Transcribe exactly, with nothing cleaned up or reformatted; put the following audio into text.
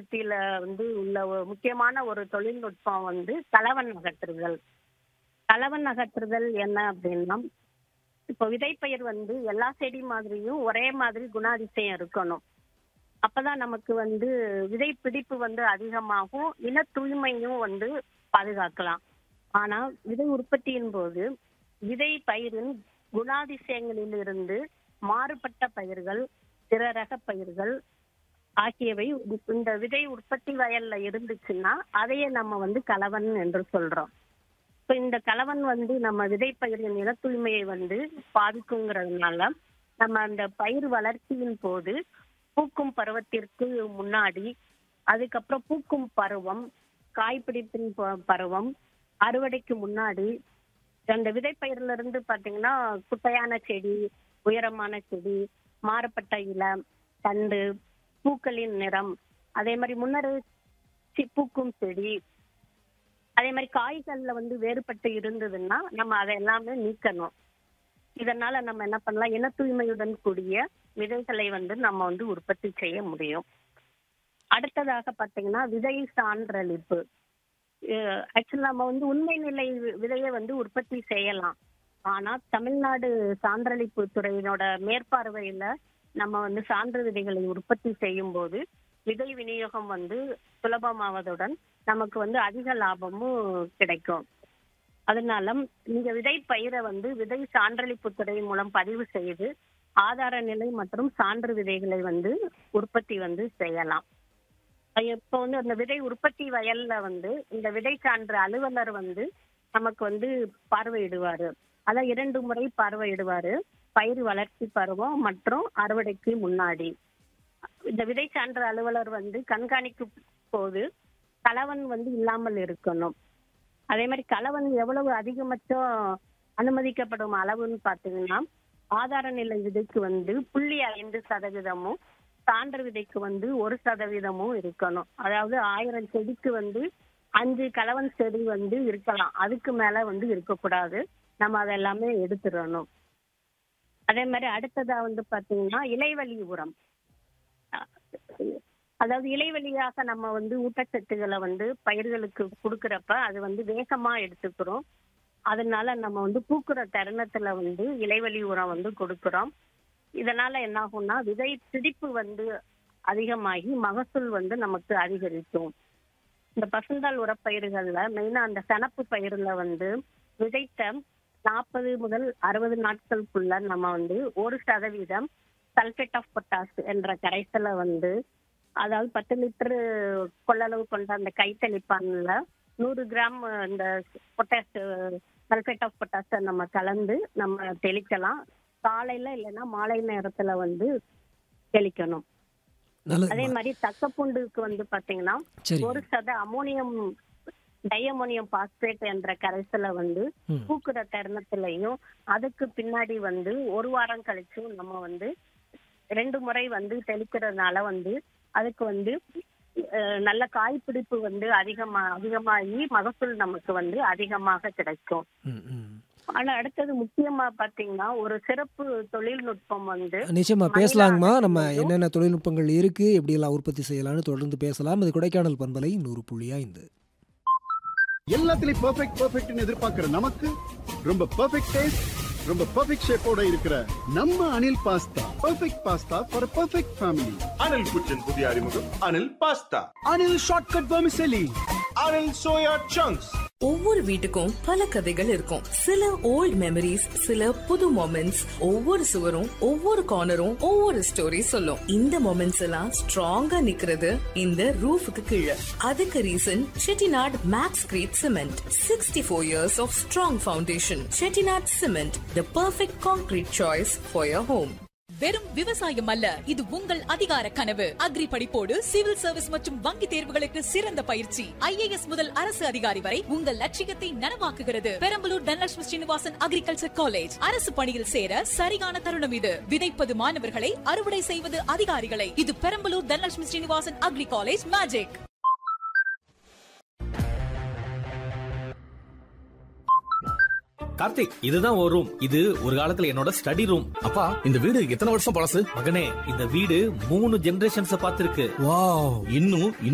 உற்பத்தியில வந்து உள்ள ஒரு முக்கியமான ஒரு தொழில்நுட்பம் வந்து கலவன் அகற்றுதல். கலவன் அகற்றுதல் என்ன அப்படின்னா, இப்போ விதைப்பயிர் வந்து எல்லா செடி மாதிரியும் ஒரே மாதிரி குணாதிசயம் இருக்கணும். அப்பதான் நமக்கு வந்து விதை பிடிப்பு வந்து அதிகமாகும், இன தூய்மையும் வந்து பாதுகாக்கலாம். ஆனா விதை உற்பத்தியின் போது விதை பயிரின் குணாதிசயங்களிலிருந்து மாறுபட்ட பயிர்கள், பிற ரக பயிர்கள் ஆகியவை இந்த விதை உற்பத்தி வயல்ல இருந்துச்சுன்னா அதையே நம்ம வந்து கலவன் என்று சொல்றோம். இப்ப இந்த கலவன் வந்து நம்ம விதை பயிரின் இன தூய்மையை வந்து பாதிக்குங்கிறதுனால நம்ம அந்த பயிர் வளர்ச்சியின் போது பூக்கும் பருவத்திற்கு முன்னாடி, அதுக்கப்புறம் பூக்கும் பருவம், காய்பிடிப்பின் ப- பருவம், அறுவடைக்கு முன்னாடி அந்த விதைப்பயிர்ல இருந்து பாத்தீங்கன்னா குட்டையான செடி, உயரமான செடி, மாறுபட்ட இலை, தண்டு, பூக்களின் நிறம், அதே மாதிரி முன்னரே சி- பூக்கும் செடி, அதே மாதிரி காய்கள்ல வந்து வேறுபட்டு இருந்ததுன்னா நம்ம அதை எல்லாமே நீக்கணும். இதனால நம்ம என்ன பண்ணலாம், இன தூய்மையுடன் கூடிய விதைகளை வந்து நம்ம வந்து உற்பத்தி செய்ய முடியும். அடுத்ததாக பாத்தீங்கன்னா விதை சான்றளிப்பு. ஆக்சுவலா நம்ம வந்து உண்மை நிலை வி- விதையை வந்து உற்பத்தி செய்யலாம். ஆனா தமிழ்நாடு சான்றளிப்பு துறையினோட மேற்பார்வையில நம்ம வந்து சான்று விதைகளை உற்பத்தி செய்யும் போது விதை விநியோகம் வந்து சுலபமாவதுடன் நமக்கு வந்து அதிக லாபமும் கிடைக்கும். அதனால நீங்க விதை பயிரை வந்து விதை சான்றளிப்பு துறை மூலம் பதிவு செய்து ஆதார நிலை மற்றும் சான்று விதைகளை வந்து உற்பத்தி வந்து செய்யலாம். இப்போ வந்து அந்த விதை உற்பத்தி வயல்ல வந்து இந்த விதை சான்று அலுவலர் வந்து நமக்கு வந்து பார்வையிடுவாரு. அதான் இரண்டு முறை பார்வையிடுவாரு, பயிர் வளர்ச்சி பருவம் மற்றும் அறுவடைக்கு முன்னாடி. இந்த விதை சான்று அலுவலர் வந்து கண்காணிக்கும் போது கலவன் வந்து இல்லாமல் இருக்கணும். அதே மாதிரி கலவன் எவ்வளவு அதிகபட்சம் அனுமதிக்கப்படும் அளவுன்னு பாத்தீங்கன்னா, ஆதார நிலை விதைக்கு வந்து புள்ளி ஐந்து சதவீதமும் சான்று விதைக்கு வந்து ஒரு சதவீதமும் இருக்கணும். அதாவது ஆயிரம் செடிக்கு வந்து அஞ்சு கலவன் செடி வந்து இருக்கலாம், அதுக்கு மேல வந்து இருக்கக்கூடாது. நம்ம அதெல்லாமே எடுத்துடணும். அதே மாதிரி அடுத்ததா வந்து பாத்தீங்கன்னா இலைவழி உரம். அதாவது இலைவழியாக நம்ம வந்து ஊட்டச்சத்துக்களை வந்து பயிர்களுக்கு கொடுக்கறப்ப அது வந்து வேகமா எடுத்துக்கிறோம். அதனால நம்ம வந்து பூக்குற தருணத்துல வந்து இலைவழி உரம் வந்து கொடுக்கிறோம். இதனால என்ன ஆகும்னா விதை பிடிப்பு வந்து அதிகமாகி மகசூல் வந்து நமக்கு அதிகரிக்கும். இந்த பசுந்தாள் உரப்பயிர்கள்ல மெயினா அந்த சணப்பு பயிர்ல வந்து விதைத்த நாற்பது முதல் அறுபது நாட்களுக்குள்ள நம்ம வந்து ஒரு சதவீதம் சல்பேட் ஆஃப் பொட்டாஸ் என்ற கரைசலை வந்து, அதாவது பத்து லிட்டர் கொள்ளளவு கொண்ட அந்த கைத்தெளிப்பான்ல நூறு கிராம் இந்த பொட்டாஸ் சல்பேட் ஆஃப் பொட்டாஸை நம்ம கலந்து நம்ம தெளிக்கலாம். காலையில இல்லைன்னா மாலை நேரத்துல வந்து தெளிக்கணும். நல்லது. அதே மாதிரி தக்கப்பூண்டுக்கு வந்து பாத்தீங்கன்னா சரி. ஒரு சத அமோனியம் டைஅமோனியம் பாஸ்பேட் என்ற கரைசலை வந்து ம். பூக்குற தருணத்திலையும் அதுக்கு பின்னாடி வந்து ஒரு வாரம் கழிச்சும் நம்ம வந்து ரெண்டு முறை வந்து தெளிக்கிறதுனால வந்து அதுக்கு வந்து அஹ், நல்ல காய்பிடிப்பு வந்து அதிகமா அதிகமாகி மகசூல் நமக்கு வந்து அதிகமாக கிடைக்கும். ம், ம். ஆனா அடுத்தது முக்கியமா பாத்தீங்கன்னா ஒரு சிறப்பு தொழில்நுட்பம் வந்து நிச்சயமா மனித பேசலாங்கம்மா. நம்ம அகற்றிலையும் என்னென்ன தொழில்நுட்பங்கள் இருக்கு, எப்படியெல்லாம் உற்பத்தி செய்யலாம்னு தொடர்ந்து பேசலாம். இது கொடைக்கானல் பண்பலை நூறு புள்ளி ஐந்து. எல்லாத்துலயும் பெர்ஃபெக்ட் பெர்ஃபெக்ட்னு எதிர்பார்க்கிற நமக்கு ரொம்ப பெர்ஃபெக்ட் டேஸ்ட், ரொம்ப பெர்ஃபெக்ட் ஷேப்போட இருக்கிற நம்ம Anil pasta perfect pasta for perfect family. Anil குச்சின் புதிய அறிமுகம் Anil pasta. Anil shortcut vermicelli. Anil soya chunks. ஒவ்வொரு வீட்டுக்கும் பல கதைகள் இருக்கும். சில ஓல்ட் மெமரிஸ், சில புது மொமெண்ட்ஸ். ஒவ்வொரு சுவரும் ஒவ்வொரு கார்னரும் ஒவ்வொரு ஸ்டோரி சொல்லும். இந்த மொமெண்ட்ஸ் எல்லாம் ஸ்ட்ராங்கா நிக்கிறது இந்த ரூஃபுக்கு கீழே. அதுக்கு reason Chettinad maths greet cement. Sixty four years of strong foundation. Chettinad cement, the perfect concrete choice for your home. வெறும் விவசாயம் அல்ல, இது உங்கள் அதிகார கனவு. அக்ரி படிப்போடு சிவில் சர்வீஸ் மற்றும் வங்கி தேர்வுகளுக்கு சிறந்த பயிற்சி. ஐஏஎஸ் முதல் அரசு அதிகாரி வரை உங்கள் லட்சியத்தை நனவாக்குகிறது. Perambalur Dhanalakshmi Srinivasan agriculture college. அரசு பணியில் சேர சரியான தருணம் இது. விதைப்பது மாணவர்களை, அறுவடை செய்வது அதிகாரிகளை. இது Perambalur Dhanalakshmi Srinivasan agri college magic. Karthik, இதுதான் ஒரு ரூம். இது ஒரு காலத்துல என்னோட ஸ்டடி ரூம். அப்பா, இந்த வீடு எத்தனை வருஷம் பழசு? மகனே, இந்த வீடு மூணு ஜெனரேஷன்ஸ் பார்த்திருக்கு. வாவ். இன்னும்